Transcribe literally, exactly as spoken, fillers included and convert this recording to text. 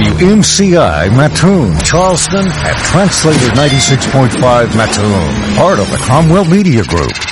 W M C I Mattoon, Charleston, and Translator ninety-six point five Mattoon, part of the Cromwell Media Group.